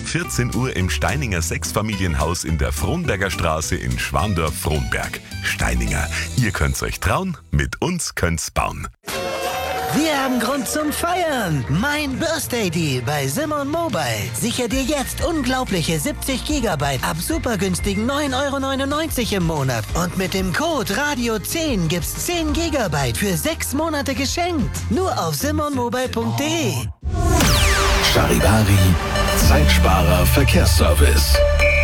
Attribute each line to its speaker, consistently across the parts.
Speaker 1: ab 14 Uhr im Steininger Sechsfamilienhaus in der Frohnberger Straße in Schwandorf-Frohnberg. Steininger, ihr könnt's euch trauen, mit uns könnt's bauen.
Speaker 2: Wir haben Grund zum Feiern. Mein Birthday Deal bei Simon Mobile. Sicher dir jetzt unglaubliche 70 GB ab super günstigen 9,99 € im Monat. Und mit dem Code Radio10 gibt's 10 GB für 6 Monate geschenkt. Nur auf simonmobile.de.
Speaker 3: Charivari, Zeitsparer Verkehrsservice.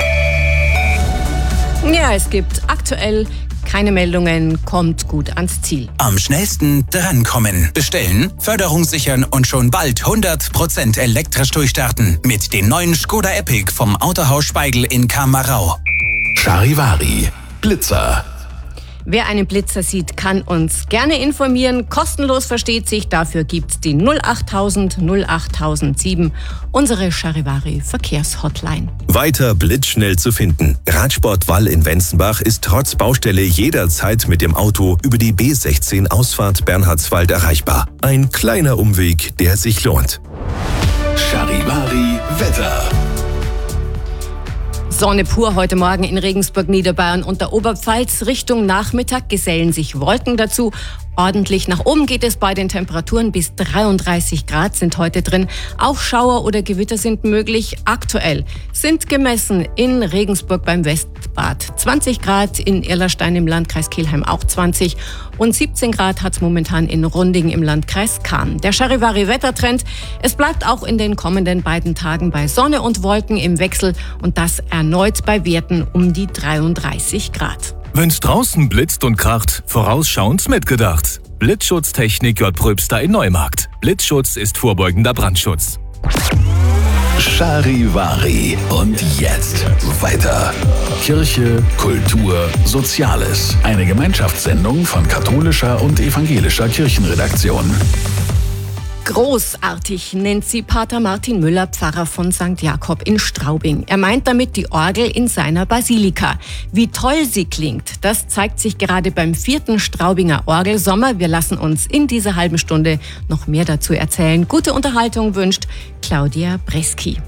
Speaker 4: Ja, es gibt aktuell keine Meldungen, kommt gut ans Ziel.
Speaker 5: Am schnellsten drankommen. Bestellen, Förderung sichern und schon bald 100% elektrisch durchstarten. Mit den neuen Skoda Epic vom Autohaus Speigl in Kamerau.
Speaker 3: Charivari, Blitzer.
Speaker 4: Wer einen Blitzer sieht, kann uns gerne informieren. Kostenlos versteht sich, dafür gibt's die 08000 08007, unsere Charivari Verkehrshotline.
Speaker 6: Weiter blitzschnell zu finden. Radsport Wall in Wenzenbach ist trotz Baustelle jederzeit mit dem Auto über die B16 Ausfahrt Bernhardswald erreichbar. Ein kleiner Umweg, der sich lohnt.
Speaker 3: Charivari Wetter.
Speaker 4: Sonne pur heute Morgen in Regensburg, Niederbayern und der Oberpfalz. Richtung Nachmittag gesellen sich Wolken dazu. Ordentlich nach oben geht es bei den Temperaturen. Bis 33 Grad sind heute drin. Auch Schauer oder Gewitter sind möglich. Aktuell sind gemessen in Regensburg beim Westbad 20 Grad, in Irlerstein im Landkreis Kelheim auch 20 und 17 Grad hat es momentan in Runding im Landkreis Cham. Der Charivari-Wettertrend, es bleibt auch in den kommenden beiden Tagen bei Sonne und Wolken im Wechsel und das erneut bei Werten um die 33 Grad.
Speaker 7: Wenn's draußen blitzt und kracht, vorausschauend mitgedacht. Blitzschutztechnik J. Pröbster in Neumarkt. Blitzschutz ist vorbeugender Brandschutz.
Speaker 3: Charivari. Und jetzt weiter. Kirche, Kultur, Soziales. Eine Gemeinschaftssendung von katholischer und evangelischer Kirchenredaktion.
Speaker 4: Großartig nennt sie Pater Martin Müller, Pfarrer von St. Jakob in Straubing. Er meint damit die Orgel in seiner Basilika. Wie toll sie klingt, das zeigt sich gerade beim 4. Straubinger Orgelsommer. Wir lassen uns in dieser halben Stunde noch mehr dazu erzählen. Gute Unterhaltung wünscht Claudia Breski.